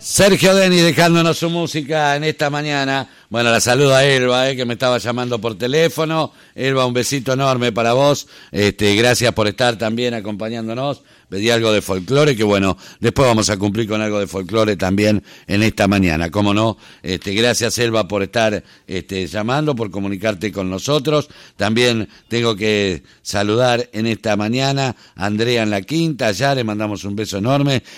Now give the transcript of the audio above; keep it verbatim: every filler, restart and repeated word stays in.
Sergio Denis dejándonos su música en esta mañana. Bueno, la saludo a Elba, eh, que me estaba llamando por teléfono. Elba, un besito enorme para vos. Este, gracias por estar también acompañándonos. Pedí algo de folclore, que bueno, después vamos a cumplir con algo de folclore también en esta mañana. Cómo no, este, gracias Elba por estar este, llamando, por comunicarte con nosotros. También tengo que saludar en esta mañana a Andrea en la Quinta, allá le mandamos un beso enorme.